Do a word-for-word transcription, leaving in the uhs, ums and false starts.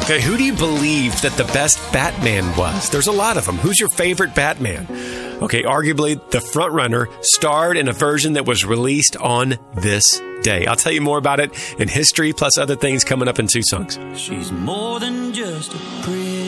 Okay, who do you believe that the best Batman was? There's a lot of them. Who's your favorite Batman? Okay, arguably the front runner starred in a version that was released on this day. I'll tell you more about it in history plus other things coming up in two songs. She's more than just a pretty